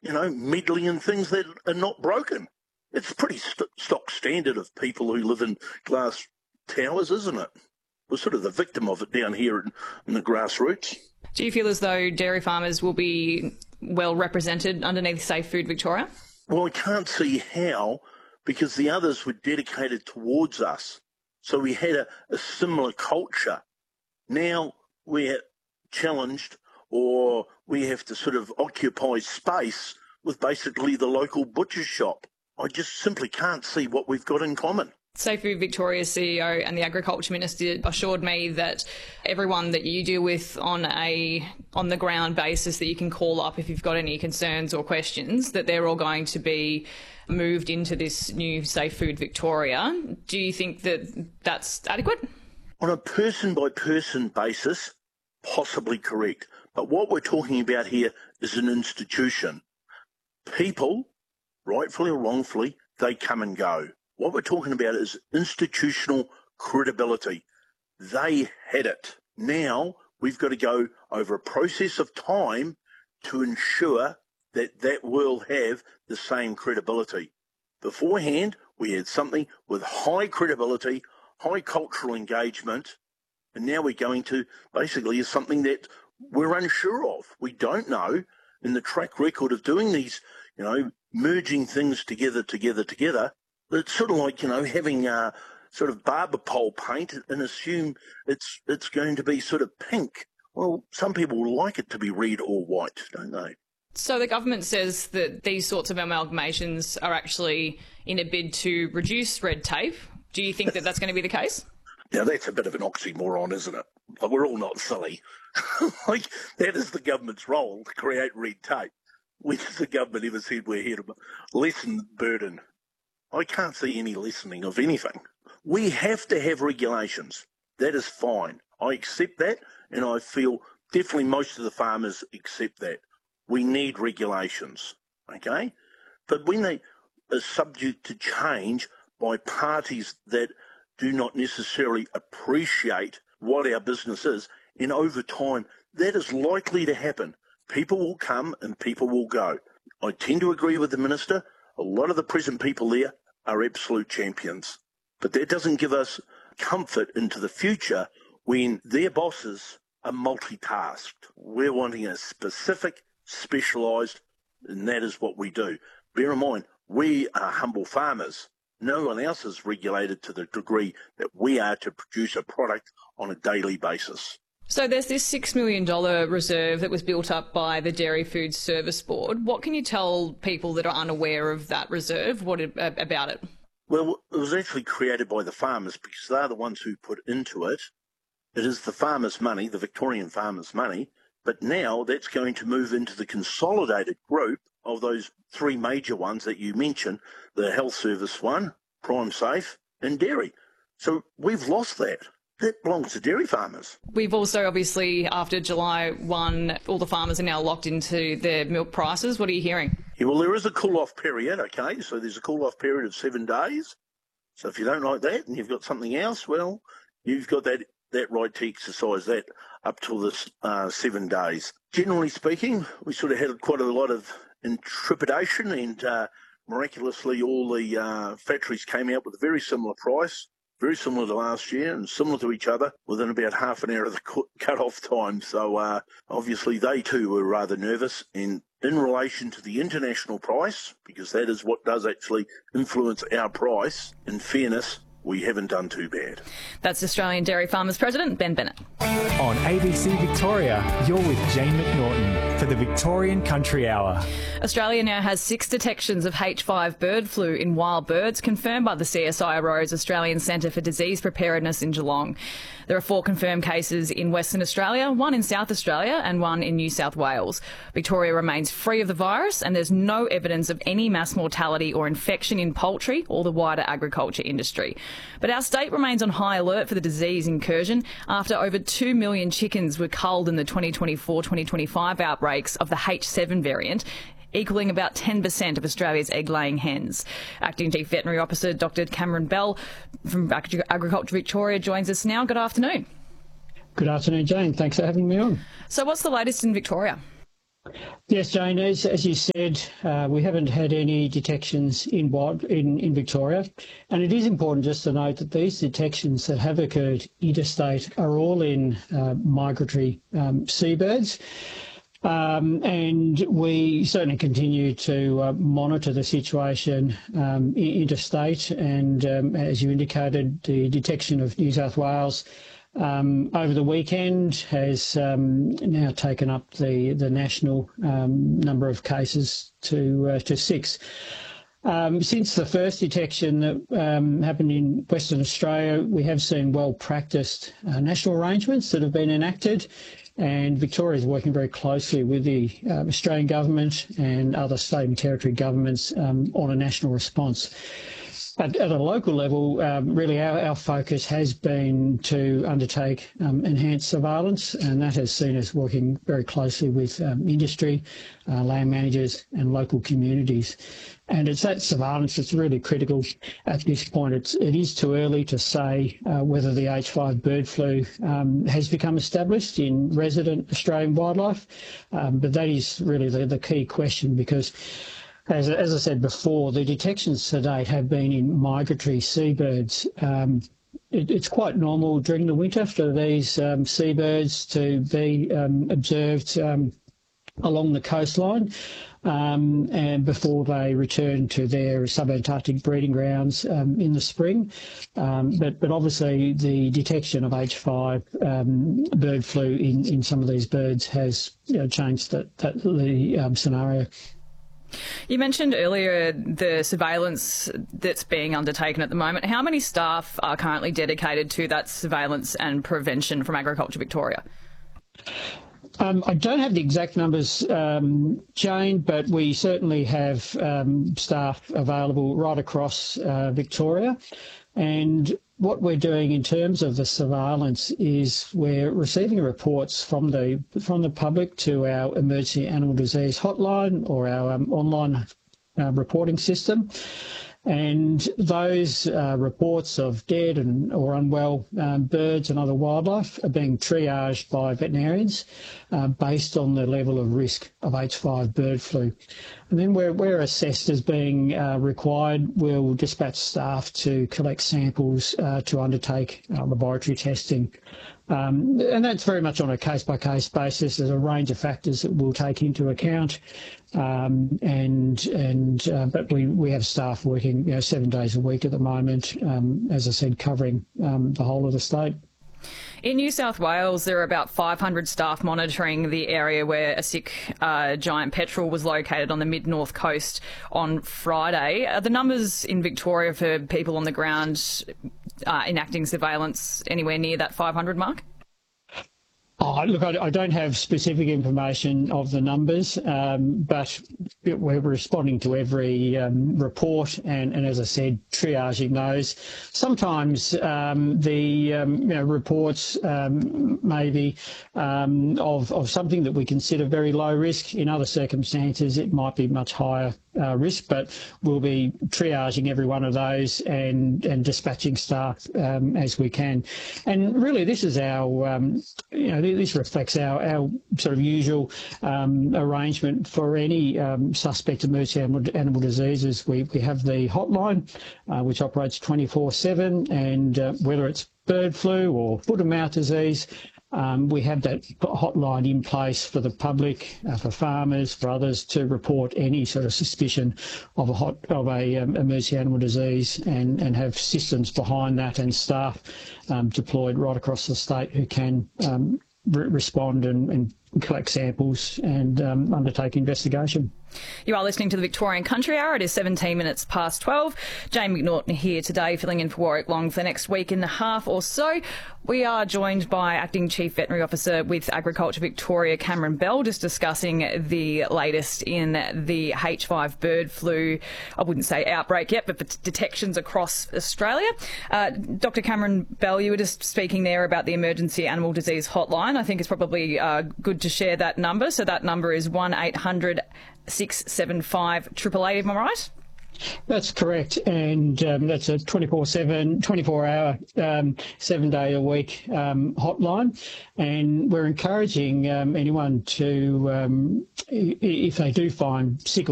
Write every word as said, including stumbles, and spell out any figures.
you know, meddling in things that are not broken. It's pretty st- stock standard of people who live in glass towers, isn't it? We're sort of the victim of it down here in, in the grassroots. Do you feel as though dairy farmers will be well represented underneath Safe Food Victoria? Well, I can't see how, because the others were dedicated towards us. So we had a, a similar culture. Now we're challenged, or we have to sort of occupy space with basically the local butcher shop. I just simply can't see what we've got in common. Safe Food Victoria's C E O and the Agriculture Minister assured me that everyone that you deal with on a on-the-ground basis that you can call up if you've got any concerns or questions, that they're all going to be moved into this new Safe Food Victoria. Do you think that that's adequate? On a person-by-person basis, possibly correct. But what we're talking about here is an institution. People, rightfully or wrongfully, they come and go. What we're talking about is institutional credibility. They had it. Now we've got to go over a process of time to ensure that that will have the same credibility. Beforehand, we had something with high credibility, high cultural engagement, and now we're going to basically is something that we're unsure of. We don't know. In the track record of doing these, you know, merging things together, together, together, it's sort of like, you know, having a sort of barber pole paint and assume it's it's going to be sort of pink. Well, some people will like it to be red or white, don't they? So the government says that these sorts of amalgamations are actually in a bid to reduce red tape. Do you think that that's going to be the case? Now, that's a bit of an oxymoron, isn't it? But we're all not silly. Like, that is the government's role, to create red tape. When has the government ever said we're here to lessen the burden? I can't see any lessening of anything. We have to have regulations. That is fine. I accept that, and I feel definitely most of the farmers accept that. We need regulations, okay? But when they are subject to change by parties that do not necessarily appreciate what our business is, and over time, that is likely to happen. People will come and people will go. I tend to agree with the Minister. A lot of the present people there are absolute champions. But that doesn't give us comfort into the future when their bosses are multitasked. We're wanting a specific, specialised, and that is what we do. Bear in mind, we are humble farmers. No one else is regulated to the degree that we are to produce a product on a daily basis. So there's this six million dollars reserve that was built up by the Dairy Food Service Board. What can you tell people that are unaware of that reserve? What about it? Well, it was actually created by the farmers because they're the ones who put into it. It is the farmers' money, the Victorian farmers' money, but now that's going to move into the consolidated group of those three major ones that you mentioned, the health service one, Prime Safe, and dairy. So we've lost that. That belongs to dairy farmers. We've also, obviously, after July first, all the farmers are now locked into their milk prices. What are you hearing? Yeah, well, there is a cool-off period, okay? So there's a cool-off period of seven days. So if you don't like that and you've got something else, well, you've got that, that right to exercise that up till this uh, seven days. Generally speaking, we sort of had quite a lot of intrepidation and uh, miraculously all the uh, factories came out with a very similar price. Very similar to last year and similar to each other within about half an hour of the cut-off time. So uh, obviously they too were rather nervous. And in relation to the international price, because that is what does actually influence our price, in fairness, we haven't done too bad. That's Australian Dairy Farmers President Ben Bennett. On A B C Victoria, you're with Jane McNaughton for the Victorian Country Hour. Australia now has six detections of H five bird flu in wild birds, confirmed by the C S I R O's Australian Centre for Disease Preparedness in Geelong. There are four confirmed cases in Western Australia, one in South Australia and one in New South Wales. Victoria remains free of the virus and there's no evidence of any mass mortality or infection in poultry or the wider agriculture industry. But our state remains on high alert for the disease incursion after over two million chickens were culled in the twenty twenty-four twenty twenty-five outbreaks of the H seven variant, equalling about ten percent of Australia's egg-laying hens. Acting Chief Veterinary Officer Doctor Cameron Bell from Agriculture Victoria joins us now. Good afternoon. Good afternoon, Jane. Thanks for having me on. So what's the latest in Victoria? Yes, Jane, as, as you said, uh, we haven't had any detections in, wild, in in Victoria, and it is important just to note that these detections that have occurred interstate are all in uh, migratory um, seabirds. Um, and we certainly continue to uh, monitor the situation um, interstate, and um, as you indicated, the detection of New South Wales Um, over the weekend has um, now taken up the the national um, number of cases to uh, to six. Um, since the first detection that um, happened in Western Australia, we have seen well-practiced uh, national arrangements that have been enacted, and Victoria is working very closely with the uh, Australian government and other state and territory governments um, on a national response. At, at a local level, um, really our, our focus has been to undertake um, enhanced surveillance, and that has seen us working very closely with um, industry, uh, land managers and local communities. And it's that surveillance that's really critical at this point. It's, it is too early to say uh, whether the H five bird flu um, has become established in resident Australian wildlife, um, but that is really the, the key question, because As, as I said before, the detections to date have been in migratory seabirds. Um, it, it's quite normal during the winter for these um, seabirds to be um, observed um, along the coastline um, and before they return to their subantarctic breeding grounds um, in the spring. Um, but, but obviously the detection of H five um, bird flu in, in some of these birds has you know, changed that, that, the um, scenario. You mentioned earlier the surveillance that's being undertaken at the moment. How many staff are currently dedicated to that surveillance and prevention from Agriculture Victoria? Um, I don't have the exact numbers, um, Jane, but we certainly have um, staff available right across uh, Victoria. And what we're doing in terms of the surveillance is we're receiving reports from the from the public to our emergency animal disease hotline or our um, online uh, reporting system. And those uh, reports of dead and or unwell um, birds and other wildlife are being triaged by veterinarians uh, based on the level of risk of H five bird flu. And then we're, we're assessed as being uh, required. We'll dispatch staff to collect samples uh, to undertake uh, laboratory testing. Um, and that's very much on a case-by-case basis. There's a range of factors that we'll take into account. Um, and and uh, but we, we have staff working you know, seven days a week at the moment, um, as I said, covering um, the whole of the state. In New South Wales, there are about five hundred staff monitoring the area where a sick uh, giant petrel was located on the mid-north coast on Friday. Are the numbers in Victoria for people on the ground uh, enacting surveillance anywhere near that five hundred mark? Oh, look, I, I don't have specific information of the numbers, um, but we're responding to every um, report and, and, as I said, triaging those. Sometimes um, the um, you know, reports um, may be um, of, of something that we consider very low risk. In other circumstances, it might be much higher uh, risk, but we'll be triaging every one of those and, and dispatching staff um, as we can. And really, this is our, um, you know, this reflects our, our sort of usual um, arrangement for any um, suspect emergency animal, animal diseases. We, we have the hotline, uh, which operates twenty-four seven, and uh, whether it's bird flu or foot and mouth disease, Um, we have that hotline in place for the public, uh, for farmers, for others to report any sort of suspicion of a hot of a um, emergency animal disease, and, and have systems behind that and staff um, deployed right across the state who can um, re- respond and, and collect samples and um, undertake investigation. You are listening to the Victorian Country Hour. It is seventeen minutes past twelve. Jane McNaughton here today, filling in for Warwick Long for the next week and a half or so. We are joined by Acting Chief Veterinary Officer with Agriculture Victoria, Cameron Bell, just discussing the latest in the H five bird flu, I wouldn't say outbreak yet, but detections across Australia. Uh, Doctor Cameron Bell, you were just speaking there about the Emergency Animal Disease Hotline. I think it's probably uh, good to share that number. So that number is one eight hundred six seven five eight eight eight, am I right? That's correct, and um, that's a twenty-four seven, twenty-four hour, um, seven day a week um, hotline, and we're encouraging um, anyone to, um, if they do find sick or